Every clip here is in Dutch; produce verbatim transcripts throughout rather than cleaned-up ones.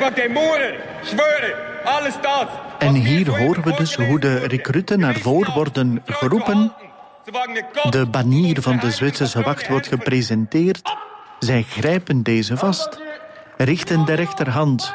En hier horen we dus hoe de recruten naar voren worden geroepen. De banier van de Zwitserse wacht wordt gepresenteerd. Zij grijpen deze vast, richten de rechterhand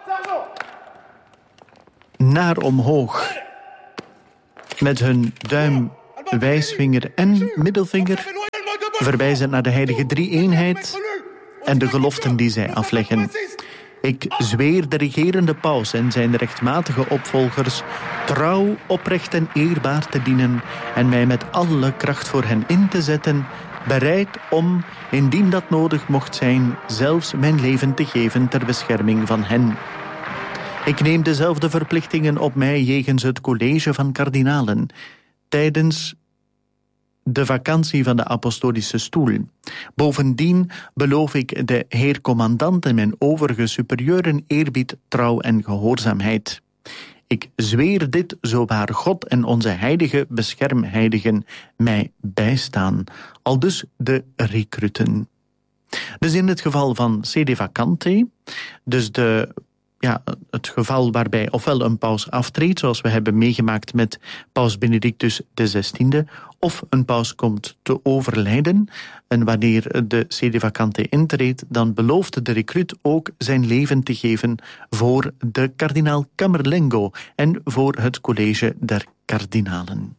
naar omhoog. Met hun duim, wijsvinger en middelvinger verwijzen naar de heilige drie-eenheid en de geloften die zij afleggen. Ik zweer de regerende paus en zijn rechtmatige opvolgers trouw, oprecht en eerbaar te dienen en mij met alle kracht voor hen in te zetten, bereid om, indien dat nodig mocht zijn, zelfs mijn leven te geven ter bescherming van hen. Ik neem dezelfde verplichtingen op mij jegens het college van kardinalen tijdens de vakantie van de apostolische stoel. Bovendien beloof ik de heer commandant en mijn overige superieuren eerbied, trouw en gehoorzaamheid. Ik zweer dit zo waar God en onze heilige beschermheiligen mij bijstaan. Aldus de recruten. Dus in het geval van sede vacante, dus de Ja, het geval waarbij ofwel een paus aftreedt, zoals we hebben meegemaakt met paus Benedictus de zestiende, of een paus komt te overlijden. En wanneer de sede vacante intreedt, dan belooft de recruut ook zijn leven te geven voor de kardinaal Camerlengo en voor het college der kardinalen.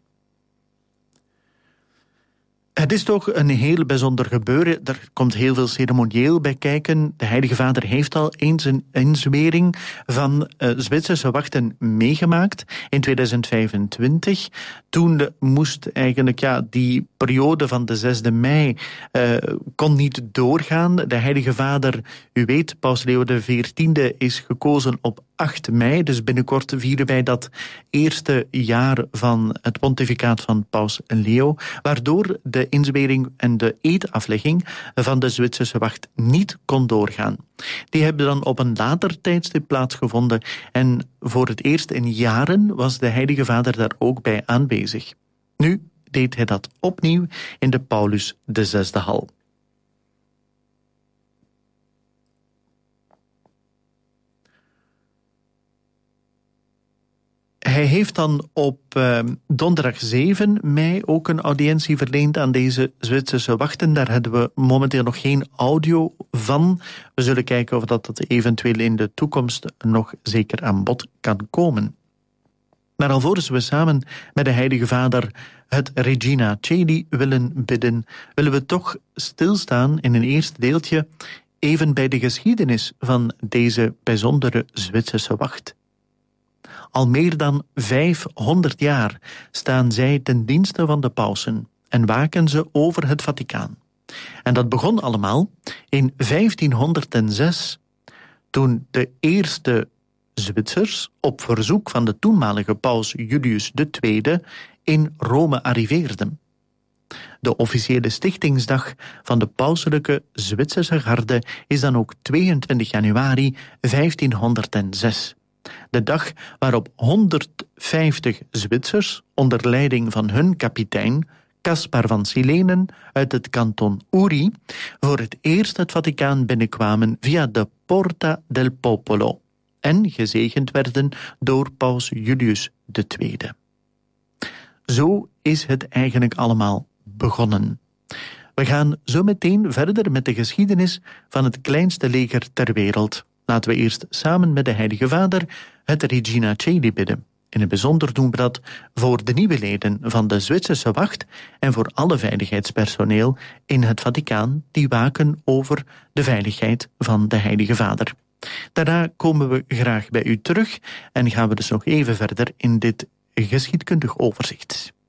Het is toch een heel bijzonder gebeuren. Er komt heel veel ceremonieel bij kijken. De Heilige Vader heeft al eens een inzwering van uh, Zwitserse wachten meegemaakt in tweeduizend vijfentwintig. Toen moest eigenlijk ja, die periode van de zesde mei uh, kon niet doorgaan. De Heilige Vader, u weet, Paus Leo de veertiende is gekozen op acht mei. Dus binnenkort vieren wij dat eerste jaar van het pontificaat van Paus Leo, waardoor de inzwering en de eedaflegging van de Zwitserse wacht niet kon doorgaan. Die hebben dan op een later tijdstip plaatsgevonden en voor het eerst in jaren was de Heilige Vader daar ook bij aanwezig. Nu deed hij dat opnieuw in de Paulus de zesde hal. Hij heeft dan op uh, donderdag zeven mei ook een audiëntie verleend aan deze Zwitserse wachten. Daar hebben we momenteel nog geen audio van. We zullen kijken of dat, dat eventueel in de toekomst nog zeker aan bod kan komen. Maar alvorens we samen met de Heilige Vader het Regina Coeli willen bidden, willen we toch stilstaan in een eerste deeltje even bij de geschiedenis van deze bijzondere Zwitserse wacht. Al meer dan vijfhonderd jaar staan zij ten dienste van de pausen en waken ze over het Vaticaan. En dat begon allemaal in vijftienhonderdzes, toen de eerste Zwitsers op verzoek van de toenmalige paus Julius de tweede in Rome arriveerden. De officiële stichtingsdag van de pauselijke Zwitserse garde is dan ook tweeëntwintig januari vijftienhonderdzes. De dag waarop honderdvijftig Zwitsers onder leiding van hun kapitein Caspar van Silenen uit het kanton Uri voor het eerst het Vaticaan binnenkwamen via de Porta del Popolo en gezegend werden door paus Julius de tweede. Zo is het eigenlijk allemaal begonnen. We gaan zo meteen verder met de geschiedenis van het kleinste leger ter wereld. Laten we eerst samen met de Heilige Vader het Regina Coeli bidden. In het bijzonder doen we dat voor de nieuwe leden van de Zwitserse wacht en voor alle veiligheidspersoneel in het Vaticaan die waken over de veiligheid van de Heilige Vader. Daarna komen we graag bij u terug en gaan we dus nog even verder in dit geschiedkundig overzicht.